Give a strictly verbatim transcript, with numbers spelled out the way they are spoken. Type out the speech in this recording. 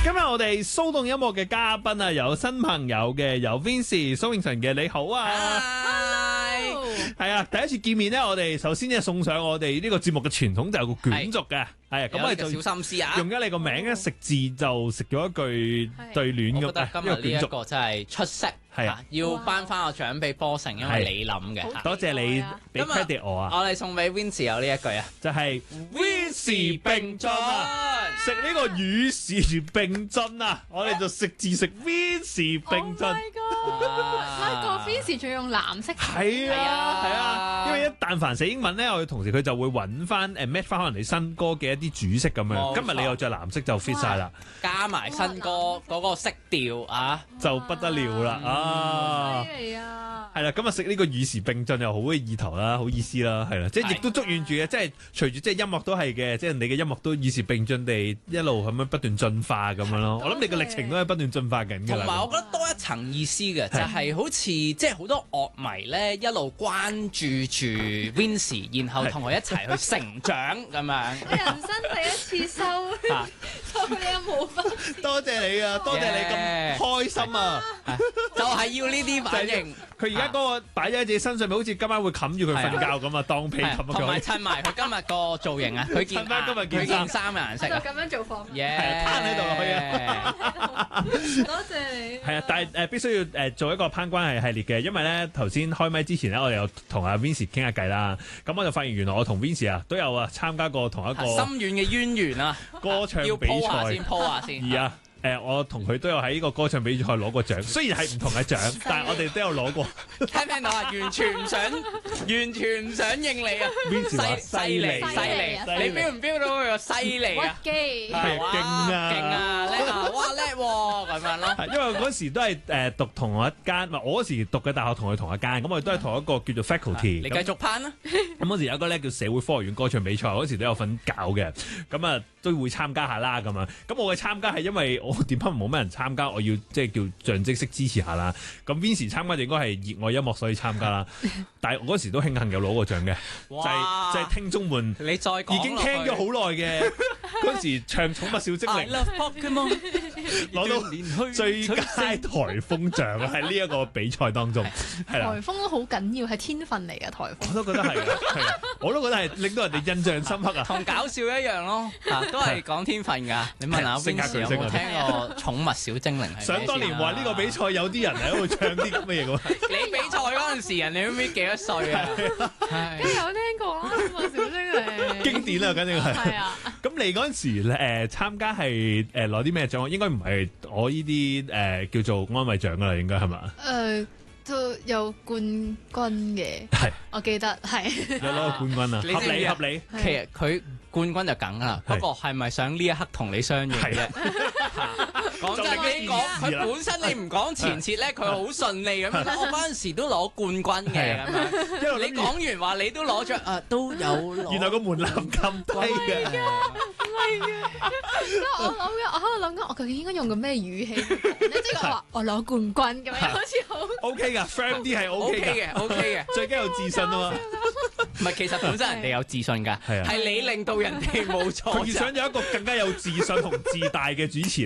今日我哋騷動音樂嘅嘉賓啊，有新朋友嘅，有 Vincy 蘇永晨嘅，你好啊 Hello 係啊，第一次見面咧，我哋首先咧送上我哋呢個節目嘅傳統就有個卷軸嘅，係啊，咁我哋就小心思啊， 用咗你個名咧，食字就食咗一句對聯咁， 我覺得今日呢一個真係出色。 係啊， 要頒翻個獎俾波成，因為你諗嘅。 多謝你俾 credit 我啊！ 我哋送俾 Vincy 有呢一句啊， 就係 Vincy 並進啊！食呢個與時並進啊！我哋就食字食 Vincy 並進。 Oh my god！個 Vincy 仲用藍色。 係啊係啊，因為一但凡寫英文咧，我哋同時佢就會揾翻誒 match 翻可能你新歌嘅一啲主色咁樣。今日你又着藍色就 fit 晒啦， 加埋新歌嗰個色調啊， 就不得了啦啊！啊， 犀利啊！ 係啦，今日食呢個與時並進又好嘅意頭啦，好意思啦，係啦，即係亦都祝願住嘅，即係隨住即係音樂都係嘅，即係你嘅音樂都與時並進地一路咁樣不斷進化咁樣咯。我諗你嘅歷程都係不斷進化緊㗎啦。 同埋我覺得多一層意思嘅，就係好似即係好多樂迷咧一路關注住 Vincy， 然後同佢一齊去成長咁樣。 人生第一次收收呢一部分。 多謝你啊，多謝你咁開心啊！ 就係要呢啲反應。 佢而家嗰個擺咗喺自己身上，好似今晚會冚住佢瞓覺咁啊，當被冚佢。 同埋襯埋佢今日個造型啊，佢件襯翻今日件件衫嘅顏色。 就咁樣做法。 耶！ 攤喺度落去啊！ 多謝你。 係啊，但係誒必須要誒做一個攀關係系列嘅，因為咧頭先開麥之前咧，我哋有同阿 Vincy 傾下偈啦。咁我就發現原來我同 Vincy 啊都有啊參加過同一個深遠嘅淵源啊， 歌唱比賽。 要鋪下先，鋪下先。 而啊。誒，我同佢都有喺呢個歌唱比賽攞過獎，雖然係唔同嘅獎，但係我哋都有攞過。 聽唔聽到啊？完全唔想，完全唔想應你啊！ 犀犀利， 犀利，你 feel 唔 feel 到佢個犀利啊？ 機係勁啊， 勁啊，叻啊，哇叻喎咁樣咯。 因為嗰時都係誒讀同一間，我嗰時讀嘅大學同佢同一間，咁我哋都係同一個叫做 faculty。 你繼續攀啦。 咁嗰時有一個咧叫社會科學院歌唱比賽，嗰時都有份搞嘅，咁啊都會參加下啦咁樣。咁我嘅參加係因為我點解冇咩人參加，我要即係叫象徵式支持下啦。咁 Vincy 參加就應該係熱愛音樂所以參加啦。但係我嗰時都慶幸有攞過獎嘅，就係就係聽眾們， 你再講已經聽咗好耐嘅嗰時唱寵物小精靈 I love Pokemon 攞到最佳台風獎啊！喺呢一個比賽當中，係啦， 台風都好緊要，係天分嚟嘅台風。 我都覺得係啊，係啊，我都覺得係令到人哋印象深刻啊。 同搞笑一樣咯，都係講天分㗎。你問下 Vincy 有冇聽過寵物小精靈？ 想當年話呢個比賽有啲人喺度唱啲咁嘅嘢㗎。 你比賽嗰陣時，人哋都唔知幾多歲啊？ 係有聽過啦，寵物小精靈經典啊，肯定係。 係啊。 咁你嗰陣時誒參加係誒攞啲咩獎？應該唔係我呢啲誒叫做安慰獎㗎啦，應該係嘛？ 誒。都有冠軍嘅， 係， 我記得係有攞個冠軍啊，合理合理。 其實佢冠軍就梗啦，不過係咪想呢一刻同你相認啫？講真，你講佢本身你唔講前設咧，佢好順利咁樣。我嗰陣時都攞冠軍嘅咁樣，一路你講完話你都攞咗啊，都有攞。 原來個門檻咁低嘅。 唔係嘅，我諗嘅，我喺度諗緊，我究竟應該用個咩語氣講咧？即係我話我攞冠軍咁樣，好似好 OK 噶 ，friend 啲係 OK 嘅，OK 嘅， 最緊要有自信啊嘛。 唔係，其實本身人哋有自信㗎，係你令到人哋冇錯。 佢想有一個更加有自信同自大嘅主持